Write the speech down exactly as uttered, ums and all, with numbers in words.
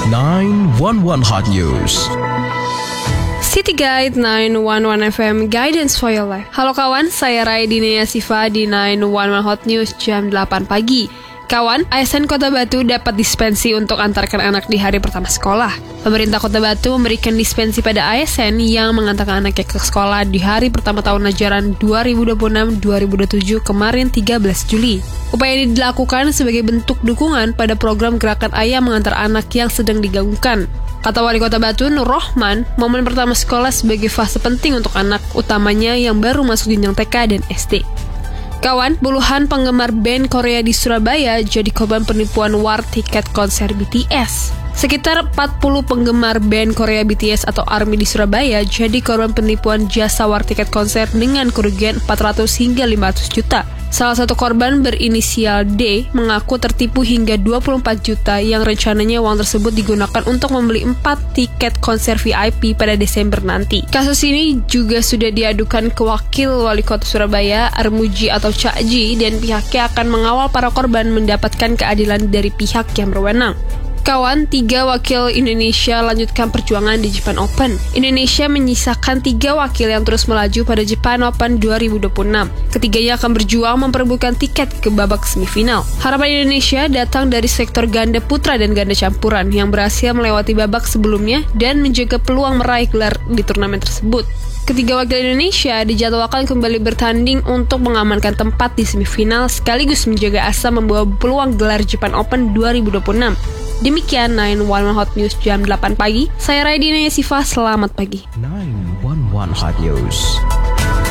nine one one Hot News. City Guide nine one one F M, Guidance for Your Life. Halo kawan, saya Raidina Siva di nine one one Hot News jam delapan pagi. Kawan, A S N Kota Batu dapat dispensi untuk antarkan anak di hari pertama sekolah. Pemerintah Kota Batu memberikan dispensi pada A S N yang mengantarkan anaknya ke sekolah di hari pertama tahun ajaran dua ribu dua puluh enam dua ribu dua puluh tujuh kemarin tiga belas Juli. Upaya ini dilakukan sebagai bentuk dukungan pada program Gerakan Ayah Mengantar Anak yang sedang digaungkan. Kata Wali Kota Batu, Nur Rohman, momen pertama sekolah sebagai fase penting untuk anak, utamanya yang baru masuk jenjang T K dan S D. Kawan, puluhan penggemar band Korea di Surabaya jadi korban penipuan war tiket konser B T S. Sekitar empat puluh penggemar band Korea B T S atau ARMY di Surabaya jadi korban penipuan jasa war tiket konser dengan kerugian empat ratus hingga lima ratus juta. Salah satu korban berinisial D mengaku tertipu hingga dua puluh empat juta yang rencananya uang tersebut digunakan untuk membeli empat tiket konser V I P pada Desember nanti. Kasus ini juga sudah diadukan ke Wakil Wali Kota Surabaya, Armuji atau Cak Ji, dan pihaknya akan mengawal para korban mendapatkan keadilan dari pihak yang berwenang. Kawan, tiga wakil Indonesia lanjutkan perjuangan di Japan Open. Indonesia menyisakan tiga wakil yang terus melaju pada Japan Open dua ribu dua puluh enam. Ketiganya akan berjuang memperebutkan tiket ke babak semifinal. Harapan Indonesia datang dari sektor ganda putra dan ganda campuran yang berhasil melewati babak sebelumnya dan menjaga peluang meraih gelar di turnamen tersebut. Ketiga wakil Indonesia dijadwalkan kembali bertanding untuk mengamankan tempat di semifinal sekaligus menjaga asa membawa peluang gelar Japan Open dua ribu dua puluh enam. Demikian nine one one Hot News jam delapan pagi. Saya Raidina Siva, selamat pagi. nine one one Hot News.